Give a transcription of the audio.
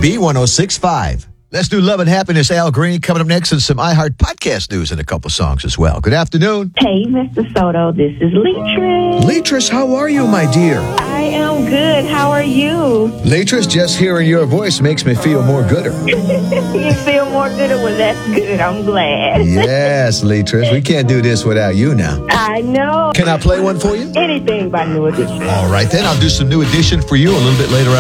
B1065. Let's do Love and Happiness, Al Green, coming up next, and some iHeart podcast news and a couple songs as well. Good afternoon. Hey, Mr. Soto, this is Leetris. Leetris, how are you, my dear? I am good. How are you? Leetris, just hearing your voice makes me feel more gooder. You feel more gooder? Well, that's good. I'm glad. Yes, Leetris, we can't do this without you now. I know. Can I play one for you? Anything by New Edition. All right, then I'll do some New Edition for you a little bit later on.